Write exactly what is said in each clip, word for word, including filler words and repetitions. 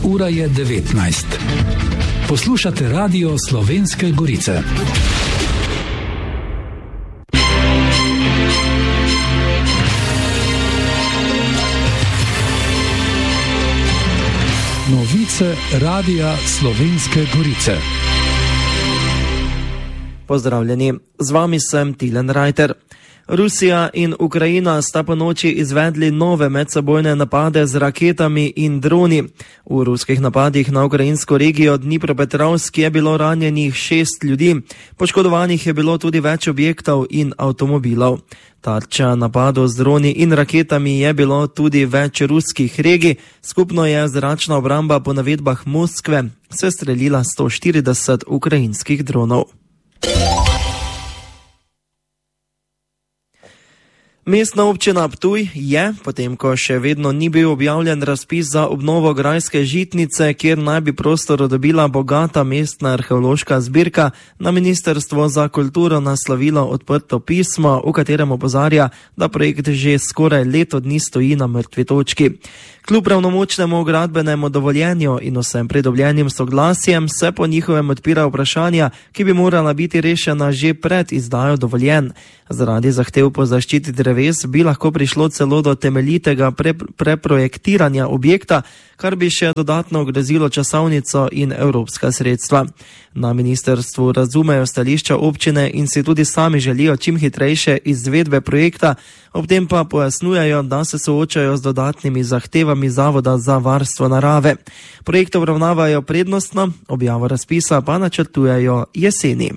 ura je devetnajst. Poslušate Radio Slovenske Gorice. Novice Radia Slovenske Gorice. Pozdravljeni, z vami sem Tilen Rajter. Rusija in Ukrajina sta po noči izvedli nove medsebojne napade z raketami in droni. V ruskih napadih na ukrajinsko regijo Dnipropetrovsk je bilo ranjenih šest ljudi, poškodovanih je bilo tudi več objektov in avtomobilov. Tarča napadov z droni in raketami je bilo tudi več ruskih regij, skupno je zračna obramba po navedbah Moskve sestrelila sto štirideset ukrajinskih dronov. Mestna občina Ptuj je, potem ko še vedno ni bil objavljen razpis za obnovo grajske žitnice, kjer naj bi prostor dobila bogata mestna arheološka zbirka, na Ministrstvo za kulturo naslovilo odprto pismo, v katerem opozarja, da projekt že skoraj leto dni stoji na mrtvi točki. Kljub pravnomočnemu gradbenemu dovoljenju in vsem pridobljenim soglasjem se po njihovem odpira vprašanja, ki bi morala biti rešena že pred izdajo dovoljenj. Zaradi zahtev po zaščiti dreves bi lahko prišlo celo do temeljitega pre, preprojektiranja objekta, kar bi še dodatno ogrozilo časovnico in evropska sredstva. Na ministrstvu razumejo stališča občine in si tudi sami želijo čim hitrejše izvedbe projekta, ob tem pa pojasnjujejo, da se soočajo z dodatnimi zahtevami Zavoda za varstvo narave. Projekt obravnavajo prednostno, objavo razpisa pa načrtujejo jeseni.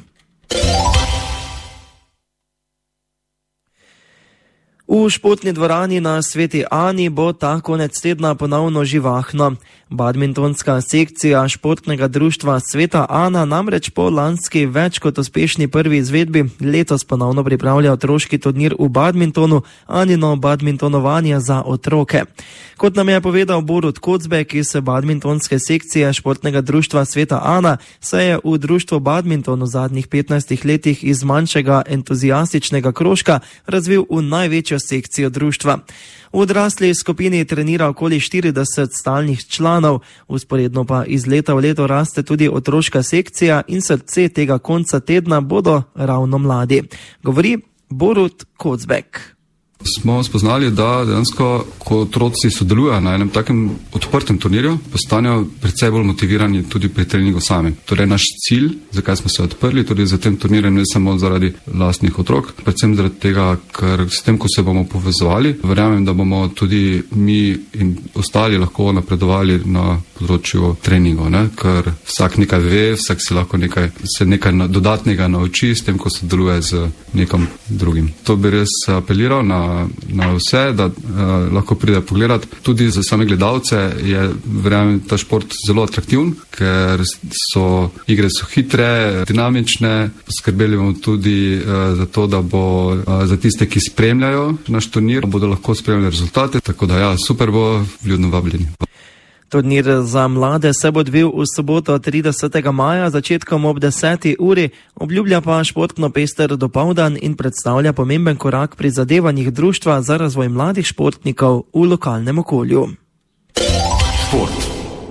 V športni dvorani na Sveti Ani bo ta konec tedna ponovno živahno. Badmintonska sekcija športnega društva Sveta Ana namreč po lanski več kot uspešni prvi izvedbi letos ponovno pripravlja otroški turnir v badmintonu, Anino badmintonovanje za otroke. Kot nam je povedal Borut Kocbek iz badmintonske sekcije športnega društva Sveta Ana, se je v društvu badminton v zadnjih petnajstih letih iz manjšega entuziastičnega krožka razvil v največjo sekcijo društva. V odrasli skupini trenira okoli štirideset stalnih članov, vzporedno pa iz leta v leto raste tudi otroška sekcija in srce tega konca tedna bodo ravno mladi. Govori Borut Kocbek. Smo spoznali, da dejansko, ko otroci sodelujejo na enem takem odprtem turnirju, postanejo precej bolj motivirani tudi pri treningu sami. Torej, naš cilj, zakaj smo se odprli, tudi za tem turnirjem, ne samo zaradi lastnih otrok, predvsem zaradi tega, ker s tem, ko se bomo povezovali, verjamem, da bomo tudi mi in ostali lahko napredovali na področju treningov, ne? Ker vsak nekaj ve, vsak se lahko nekaj, se nekaj dodatnega nauči s tem, ko sodeluje z nekom drugim. To bi res apeliral na na vse, da uh, lahko pride pogledati. Tudi za same gledalce je, verjamem, ta šport zelo atraktivn, ker so igre so hitre, dinamične. Skrbeli bomo tudi uh, za to, da bo uh, za tiste, ki spremljajo naš turnir, bodo lahko spremljali rezultate. Tako da ja, super bo, vljudno vabljeni. Turnir za mlade se bo odvil v soboto tridesetega maja začetkom ob deseti uri, obljublja pa športno pester dopoldan in predstavlja pomemben korak pri zadevanjih društva za razvoj mladih športnikov v lokalnem okolju. Šport.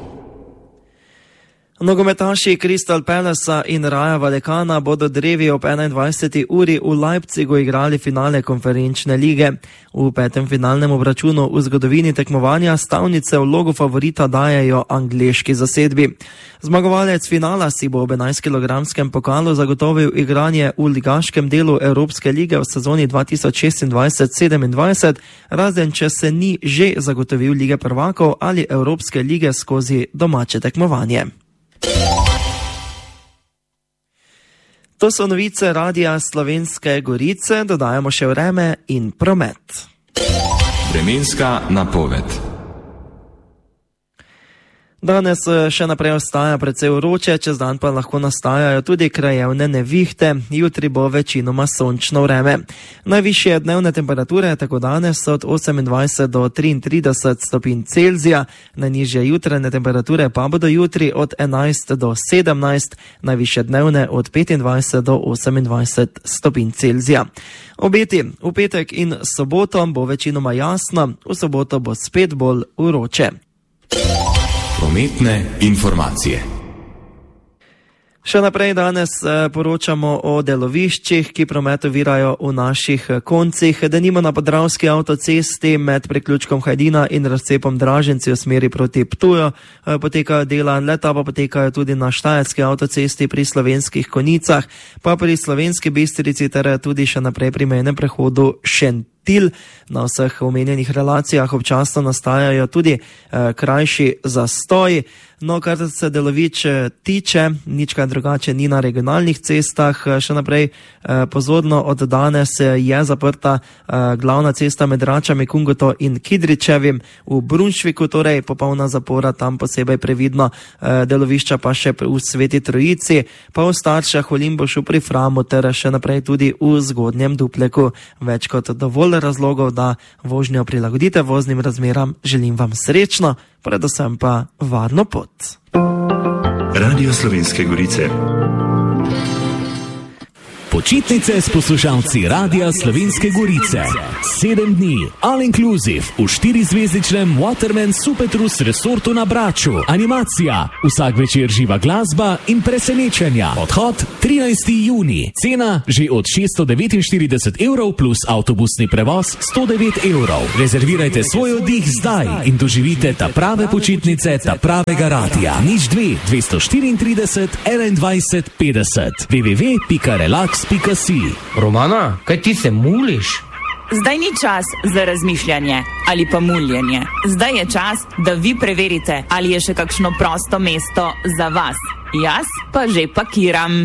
Nogometaši Crystal Palacea in Raja Vallecana bodo drevi ob enaindvajseti uri v Leipzigu igrali finale konferenčne lige. V petem finalnem obračunu v zgodovini tekmovanja stavnice v vlogo favorita dajejo angleški zasedbi. Zmagovalec finala si bo v enajstkilogramskem pokalu zagotovil igranje v ligaškem delu Evropske lige v sezoni dva tisoč šestindvajset sedemindvajset, razen če se ni že zagotovil lige prvakov ali Evropske lige skozi domače tekmovanje. To so novice Radia Slovenske Gorice, dodajamo še vreme in promet. Vremenska napoved. Danes še naprej ostaja precej vroče, čez dan pa lahko nastajajo tudi krajevne nevihte, jutri bo večinoma sončno vreme. Najvišje dnevne temperature tako danes so od osemindvajset do triintrideset stopinj Celzija, najnižje jutranje temperature pa bodo jutri od enajst do sedemnajst, najvišje dnevne od petindvajset do osemindvajset stopinj Celzija. Obeti v petek in soboto bo večinoma jasno, v soboto bo spet bolj vroče. Prometne informacije. Še naprej danes poročamo o deloviščih, ki promet ovirajo v naših koncih. Denimo na Podravski avtocesti med priključkom Hajdina in razcepom Draženci v smeri proti Ptuju potekajo dela, leta pa potekajo tudi na Štajerski avtocesti pri Slovenskih Konjicah, pa pri Slovenski Bistrici ter tudi še naprej pri mejnem prehodu Šentilj. Na vseh omenjenih relacijah občasno nastajajo tudi eh, krajši zastoji. No, kar se delovišč tiče, nič kaj drugače ni na regionalnih cestah. Še naprej eh, pozorno od danes je zaprta eh, glavna cesta med Račami, Kungoto in Kidričevim v Brunšviku, torej popolna zapora, tam posebej previdno, eh, delovišča pa še v Sveti Trojici, pa v Staršah, v Limbušu, pri Framu ter še naprej tudi v Zgodnjem Dupleku. Več kot dovolj razlogov, da vožnjo prilagodite voznim razmeram. Želim vam srečno, predvsem pa varno pot. Radio Slovenske Gorice. Počitnice s poslušalci Radia Slovenske Gorice. Sedem dni, all inclusive, v štirizvezdičnem Waterman Supertrus resortu na Braču. Animacija, vsak večer živa glasba in presenečenja. Odhod trinajstega junija. Cena že od šeststo devetinštirideset evrov plus avtobusni prevoz sto devet evrov. Rezervirajte svoj oddih zdaj in doživite ta prave počitnice, ta pravega radia. Nič dve, dvesto štiriintrideset, enaindvajset, petdeset. w w w pika relax pika si. Romana, kaj ti se muliš? Zdaj ni čas za razmišljanje ali pa muljenje. Zdaj je čas, da vi preverite, ali je še kakšno prosto mesto za vas. Jaz pa že pakiram.